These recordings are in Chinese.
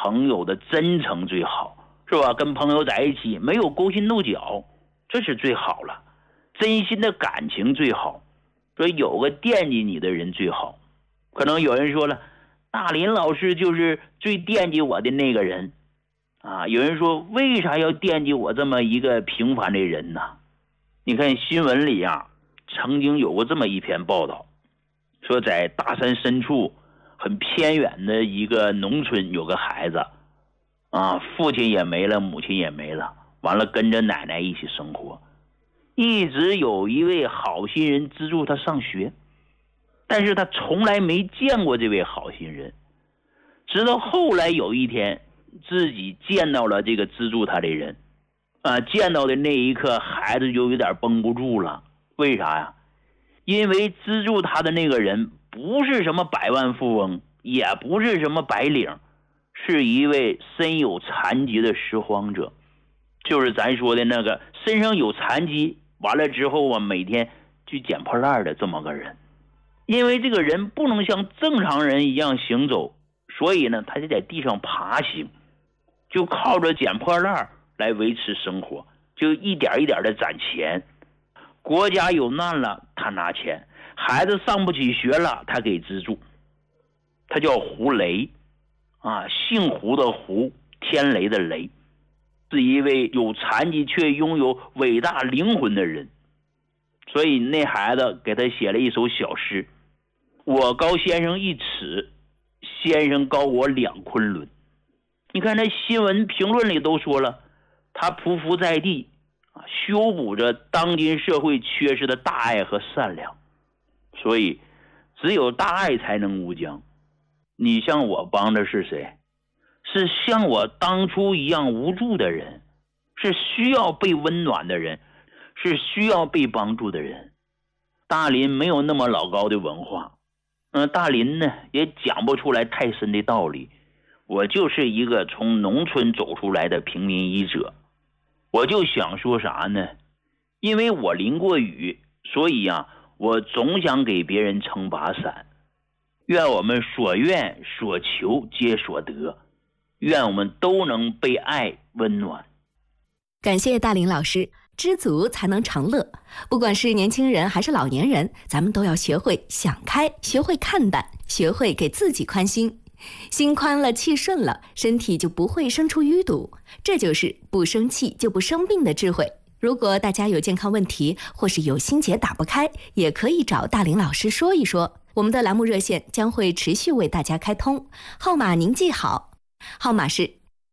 朋友的真诚最好，是吧？跟朋友在一起没有勾心斗角，这是最好了。真心的感情最好，说有个惦记你的人最好。可能有人说了，大林老师就是最惦记我的那个人啊。有人说，为啥要惦记我这么一个平凡的人呢？你看新闻里啊，曾经有过这么一篇报道，说在大山深处很偏远的一个农村，有个孩子啊，父亲也没了，母亲也没了，完了跟着奶奶一起生活，一直有一位好心人资助他上学，但是他从来没见过这位好心人，直到后来有一天自己见到了这个资助他的人啊，见到的那一刻孩子就有点绷不住了。为啥呀？因为资助他的那个人不是什么百万富翁，也不是什么白领，是一位身有残疾的拾荒者，就是咱说的那个身上有残疾，完了之后啊，每天去捡破烂的这么个人。因为这个人不能像正常人一样行走，所以呢，他就在地上爬行，就靠着捡破烂来维持生活，就一点一点的攒钱。国家有难了，他拿钱；孩子上不起学了，他给资助。他叫胡雷啊，姓胡的胡，天雷的雷，是一位有残疾却拥有伟大灵魂的人。所以那孩子给他写了一首小诗：我高先生1尺，先生高我2昆仑。你看那新闻评论里都说了，他匍匐在地，修补着当今社会缺失的大爱和善良。所以只有大爱才能无疆。你像我帮的是谁？是像我当初一样无助的人，是需要被温暖的人，是需要被帮助的人。大林没有那么老高的文化，大林呢也讲不出来太深的道理。我就是一个从农村走出来的平民医者。我就想说啥呢？因为我淋过雨，所以啊，我总想给别人撑把伞。愿我们所愿所求皆所得，愿我们都能被爱温暖。 感谢大林老师。知足才能常乐，不管是年轻人还是老年人，咱们都要学会想开，学会看淡，学会给自己宽心。心宽了，气顺了，身体就不会生出淤堵，这就是不生气就不生病的智慧。如果大家有健康问题，或是有心结打不开，也可以找大林老师说一说。我们的栏目热线将会持续为大家开通，号码您记好，号码是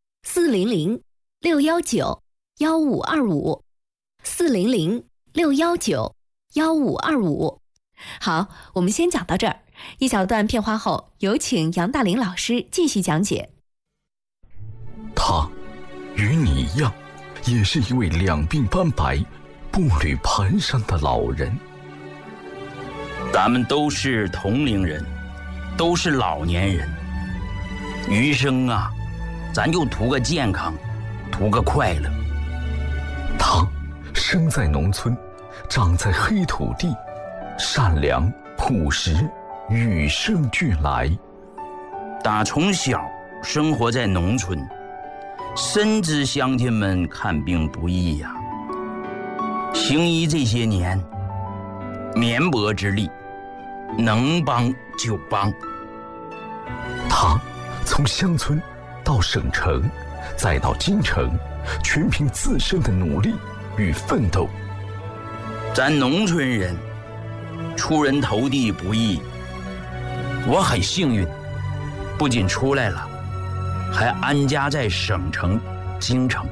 400-619-1525。400-619-1525。好，我们先讲到这儿，一小段片花后，有请杨大林老师继续讲解。 他与你一样，也是一位两鬓斑白、步履蹒跚的老人。 咱们都是同龄人，都是老年人，余生啊，咱就图个健康，图个快乐。 他生在农村，长在黑土地，善良朴实，与生俱来。 打从小生活在农村，深知乡亲们看病不易呀。行医这些年，绵薄之力，能帮就帮。 他从乡村到省城，再到京城，全凭自身的努力与奋斗。 咱农村人出人头地不易，我很幸运，不仅出来了，还安家在省城京城。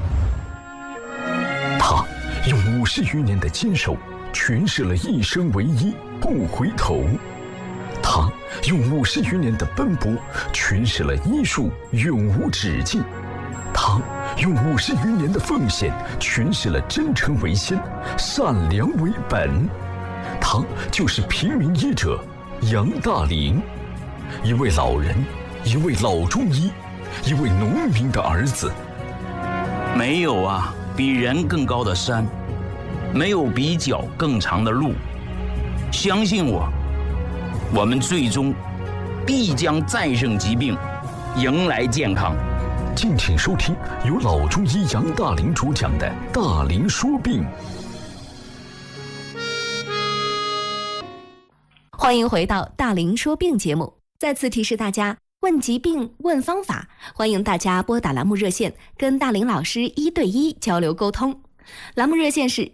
他用50余年的坚守诠释了一生唯一不回头，他用50余年的奔波诠释了医术永无止境，他用50余年的奉献诠释了真诚为先，善良为本。他就是平民医者杨大林，一位老人，一位老中医，一位农民的儿子。 没有啊比人更高的山，没有比脚更长的路。相信我，我们最终必将战胜疾病， 迎来健康。 敬请收听由老中医杨大林主讲的《大林说病》。 欢迎回到《大林说病》节目。再次提示大家，问疾病、问方法，欢迎大家拨打栏目热线，跟大林老师1对1交流沟通。栏目热线是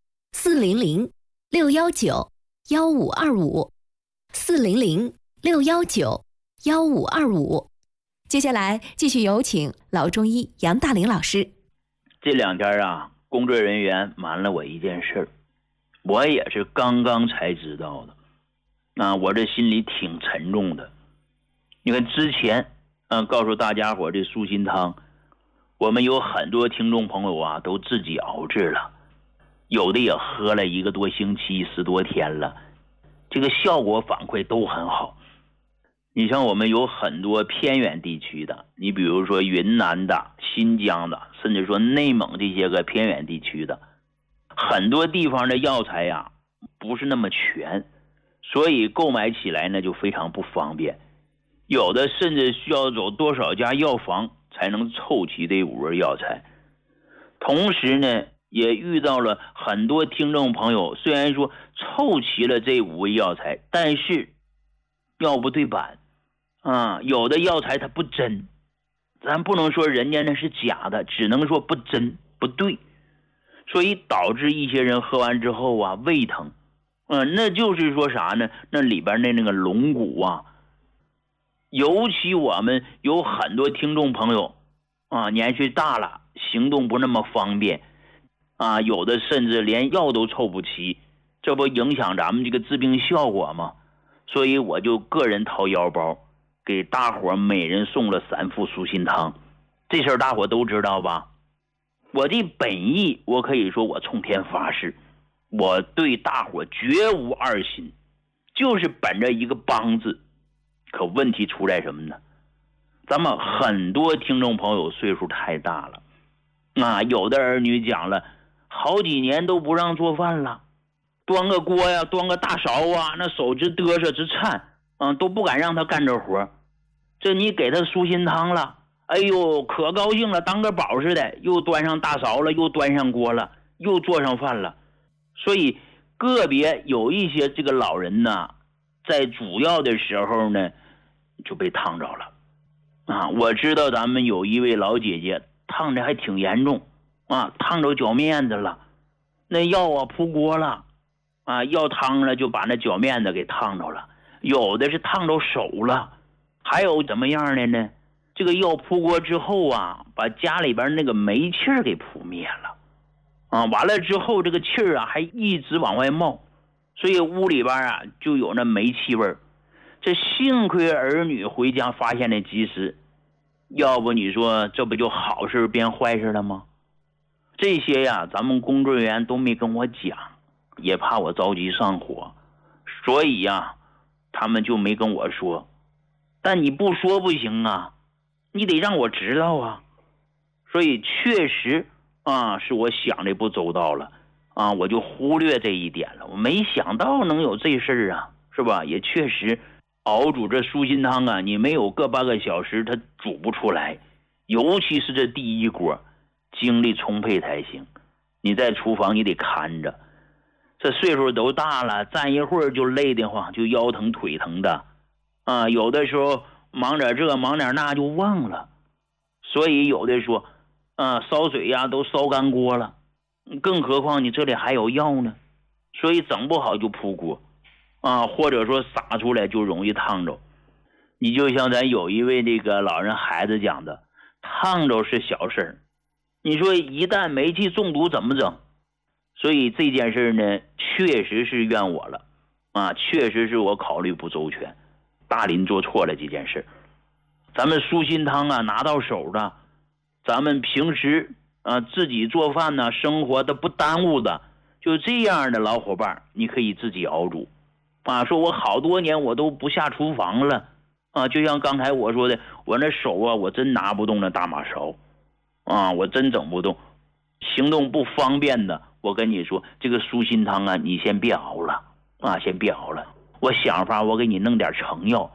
400-619-1525，400-619-1525。接下来继续有请老中医杨大林老师。 这2天啊，工作人员瞒了我一件事，我也是刚刚才知道的。我这心里挺沉重的。你看之前告诉大家伙这舒心汤，我们有很多听众朋友啊都自己熬制了，有的也喝了1个多星期10多天了，这个效果反馈都很好。你像我们有很多偏远地区的，你比如说云南的、新疆的，甚至说内蒙这些个偏远地区的，很多地方的药材呀不是那么全，所以购买起来呢就非常不方便，有的甚至需要走多少家药房才能凑齐这5味药材。同时呢也遇到了很多听众朋友，虽然说凑齐了这5味药材，但是药不对版有的药材它不真，咱不能说人家那是假的，只能说不真不对，所以导致一些人喝完之后啊胃疼。那就是说啥呢？那里边的那个龙骨啊，尤其我们有很多听众朋友年岁大了，行动不那么方便有的甚至连药都凑不齐，这不影响咱们这个治病效果吗？所以我就个人掏腰包，给大伙每人送了3副舒心汤。这事儿大伙都知道吧？我的本意，我可以说我冲天发誓，我对大伙绝无二心，就是本着一个帮字。可问题出在什么呢？咱们很多听众朋友岁数太大了有的儿女讲了好几年都不让做饭了，端个锅呀，端个大勺啊，那手直嘚瑟直颤都不敢让他干这活。这你给他舒心汤了，哎呦可高兴了，当个宝似的，又端上大勺了，又端上锅了，又做上饭了。所以个别有一些这个老人呢，在主要的时候呢就被烫着了我知道咱们有一位老姐姐烫的还挺严重烫着脚面子了，那药扑锅了药汤了就把那脚面子给烫着了，有的是烫着手了，还有怎么样的呢？这个药扑锅之后把家里边那个煤气儿给扑灭了完了之后这个气儿还一直往外冒，所以屋里边就有那煤气味儿。这幸亏儿女回家发现的及时，要不你说这不就好事变坏事了吗？这些咱们工作人员都没跟我讲，也怕我着急上火，所以他们就没跟我说。但你不说不行你得让我知道所以确实是我想的不周到了我就忽略这一点了，我没想到能有这事儿是吧？也确实熬煮这舒心汤你没有个半个小时它煮不出来，尤其是这第一锅精力充沛才行。你在厨房你得看着，这岁数都大了，站一会儿就累得慌，就腰疼腿疼的有的时候忙点这忙点那就忘了，所以有的说烧水都烧干锅了，更何况你这里还有药呢，所以整不好就扑锅或者说洒出来就容易烫着。你就像咱有一位这个老人孩子讲的，烫着是小事儿，你说一旦煤气中毒怎么整？所以这件事呢确实是怨我了确实是我考虑不周全，大林做错了这件事。咱们舒心汤拿到手的，咱们平时自己做饭生活的不耽误的，就这样的老伙伴你可以自己熬煮说我好多年我都不下厨房了就像刚才我说的，我那手我真拿不动那大马勺我真整不动，行动不方便的，我跟你说这个舒心汤你先别熬了先别熬了，我想法我给你弄点成药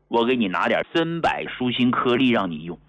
我给你拿点参柏舒心颗粒让你用。